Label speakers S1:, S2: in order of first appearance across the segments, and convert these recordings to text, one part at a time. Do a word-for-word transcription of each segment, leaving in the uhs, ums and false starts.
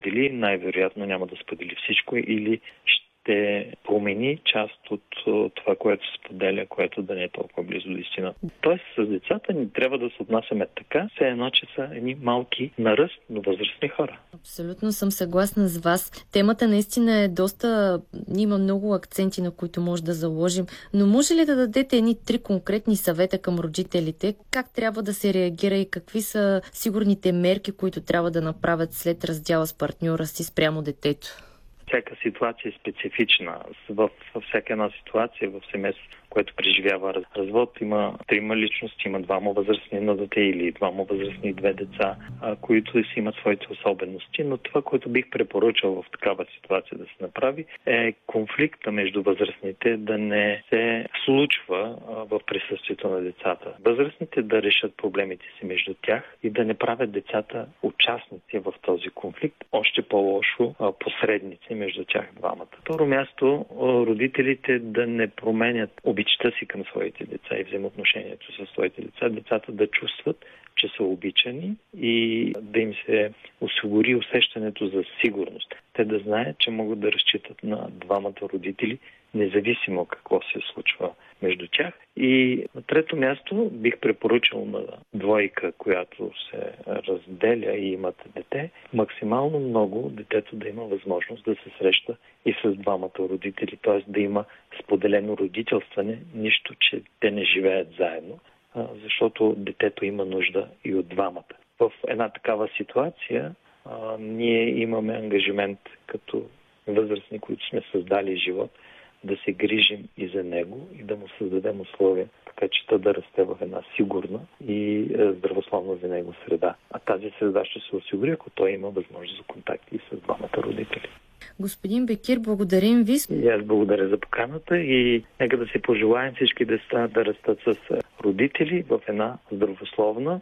S1: сподели, най-вероятно няма да сподели всичко или ще промени част от това, което се споделя, което да не е толкова близо до истина. Тоест с децата ни трябва да се отнасяме така, все едно, че са едни малки на ръст, но възрастни хора.
S2: Абсолютно съм съгласна с вас. Темата наистина е доста... Има много акценти, на които може да заложим. Но може ли да дадете едни три конкретни съвета към родителите? Как трябва да се реагира и какви са сигурните мерки, които трябва да направят след раздяла с партньора си спрямо детето?
S1: Всяка ситуация е специфична. В всяка една ситуация в семейството, което преживява развод, има трима личности, има двама възрастни на дете или двама възрастни две деца, които си имат своите особености. Но това, което бих препоръчал в такава ситуация да се направи, е конфликта между възрастните да не се случва в присъствието на децата. Възрастните да решат проблемите си между тях и да не правят децата участници в този конфликт, още по-лошо посредници между тях двамата. Второ място, родителите да не променят обичта си към своите деца и взаимоотношението с своите деца. Децата да чувстват, че са обичани и да им се осигури усещането за сигурност. Те да знаят, че могат да разчитат на двамата родители, независимо какво се случва между тях. И на трето място бих препоръчал на двойка, която се разделя и имат дете, максимално много детето да има възможност да се среща и с двамата родители, т.е. да има споделено родителстване, нищо, че те не живеят заедно, защото детето има нужда и от двамата. В една такава ситуация а, ние имаме ангажимент като възрастни, които сме създали живот, да се грижим и за него и да му създадем условия, така че той да расте в една сигурна и здравословна за него среда. А тази среда ще се осигури, ако той има възможност за контакти и с двамата родители.
S2: Господин Бекир, благодарим ви.
S1: И аз благодаря за поканата и нека да си пожелаем всички деца да растат с родители в една здравословна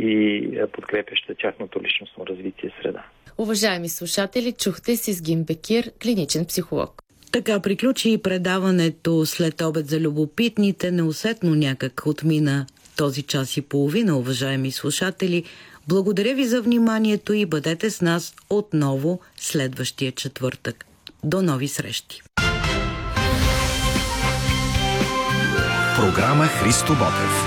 S1: и подкрепяща тяхното личностно развитие среда.
S2: Уважаеми слушатели, чухте Сезгин Бекир, клиничен психолог.
S3: Така приключи и предаването След обед за любопитните. Неусетно някак отмина този час и половина, уважаеми слушатели. Благодаря ви за вниманието и бъдете с нас отново следващия четвъртък. До нови срещи!
S4: Програма Христо Ботев.